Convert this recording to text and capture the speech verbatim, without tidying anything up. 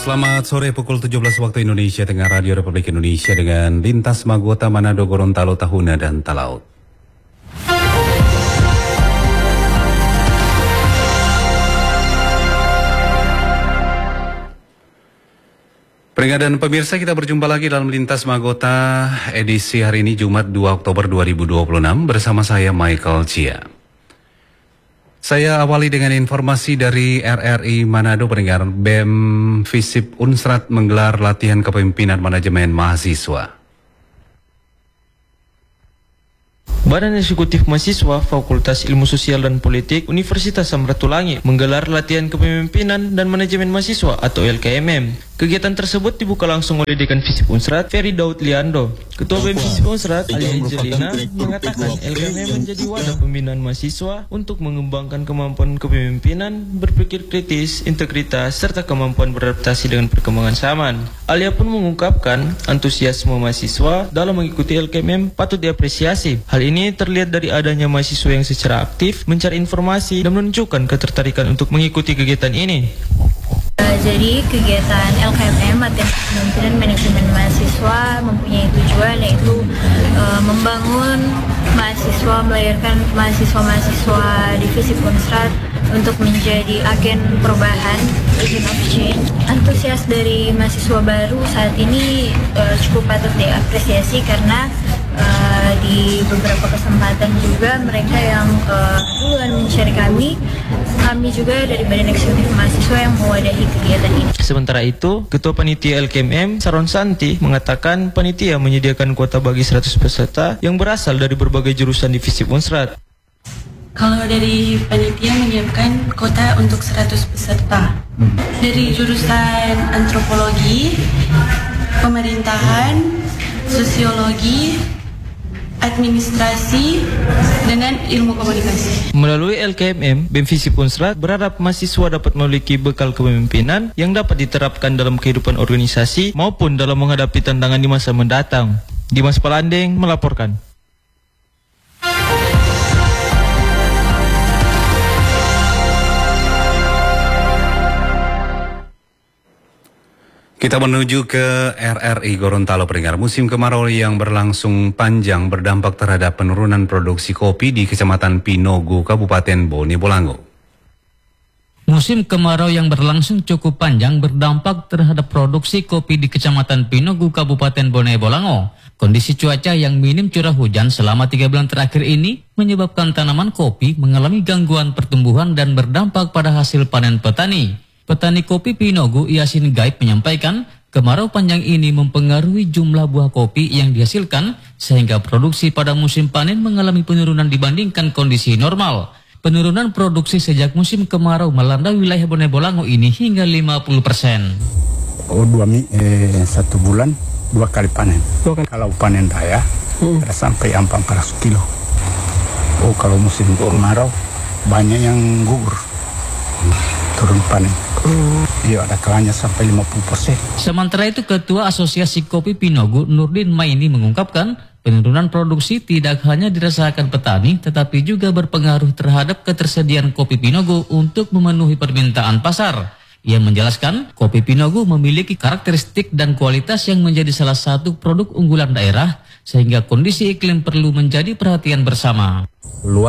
Selamat sore pukul tujuh belas waktu Indonesia Tengah, Radio Republik Indonesia dengan Lintas Magota, Manado, Gorontalo, Tahuna, dan Talaut. Pendengar dan pemirsa, kita berjumpa lagi dalam Lintas Magota edisi hari ini Jumat dua Oktober dua ribu dua puluh enam bersama saya Michael Chia. Saya awali dengan informasi dari R R I Manado. Pendengar, B E M Visip Unsrat menggelar latihan kepemimpinan manajemen mahasiswa. Badan Eksekutif Mahasiswa Fakultas Ilmu Sosial dan Politik Universitas Samratulangi menggelar latihan kepemimpinan dan manajemen mahasiswa atau L K M M. Kegiatan tersebut dibuka langsung oleh Dekan Visip Unsrat, Ferry Daud Liando. Ketua B E M Visip Unsrat, Ali Angelina, mengatakan L K M M menjadi wadah pembinaan mahasiswa untuk mengembangkan kemampuan kepemimpinan, berpikir kritis, integritas, serta kemampuan beradaptasi dengan perkembangan zaman. Alia pun mengungkapkan antusiasme mahasiswa dalam mengikuti L K M M patut diapresiasi. Hal ini terlihat dari adanya mahasiswa yang secara aktif mencari informasi dan menunjukkan ketertarikan untuk mengikuti kegiatan ini. Uh, jadi kegiatan L K M M latihan kepemimpinan manajemen mahasiswa mempunyai tujuan yaitu uh, membangun mahasiswa, melahirkan mahasiswa-mahasiswa divisi Unsrat untuk menjadi agen perubahan, agent of change. Antusias dari mahasiswa baru saat ini uh, cukup patut diapresiasi karena uh, di beberapa kesempatan juga mereka yang uh, duluan mencari kami, kami juga dari Badan Eksekutif Mahasiswa yang mewadahi kegiatan ini. Sementara itu, Ketua Panitia L K M M, Saron Santi, mengatakan panitia menyediakan kuota bagi seratus peserta yang berasal dari berbagai jurusan divisi Unsrat. Kalau dari panitia menyiapkan kuota untuk seratus peserta dari jurusan antropologi, pemerintahan, sosiologi, administrasi, dengan ilmu komunikasi. Melalui L K M M, B E M Visip Unsrat berharap mahasiswa dapat memiliki bekal kepemimpinan yang dapat diterapkan dalam kehidupan organisasi maupun dalam menghadapi tantangan di masa mendatang. Dimas Palandeng melaporkan. Kita menuju ke R R I Gorontalo. Pendengar, musim kemarau yang berlangsung panjang berdampak terhadap penurunan produksi kopi di Kecamatan Pinogu, Kabupaten Bone Bolango. Musim kemarau yang berlangsung cukup panjang berdampak terhadap produksi kopi di Kecamatan Pinogu, Kabupaten Bone Bolango. Kondisi cuaca yang minim curah hujan selama tiga bulan terakhir ini menyebabkan tanaman kopi mengalami gangguan pertumbuhan dan berdampak pada hasil panen petani. Petani kopi Pinogu, Yasin Gaib, menyampaikan kemarau panjang ini mempengaruhi jumlah buah kopi yang dihasilkan sehingga produksi pada musim panen mengalami penurunan dibandingkan kondisi normal. Penurunan produksi sejak musim kemarau melanda wilayah Bone Bolango ini hingga lima puluh persen. Oh, dua mi, eh, satu bulan dua kali panen. Dua kali. Kalau panen raya hmm. ada sampai empat ratus kilo. Oh, kalau musim kemarau banyak yang gugur, turun panen. Iya, ada kalanya sampai lima puluh persen. Sementara itu, Ketua Asosiasi Kopi Pinogu, Nurdin Maini, mengungkapkan penurunan produksi tidak hanya dirasakan petani, tetapi juga berpengaruh terhadap ketersediaan kopi Pinogu untuk memenuhi permintaan pasar. Ia menjelaskan, kopi Pinogu memiliki karakteristik dan kualitas yang menjadi salah satu produk unggulan daerah, sehingga kondisi iklim perlu menjadi perhatian bersama.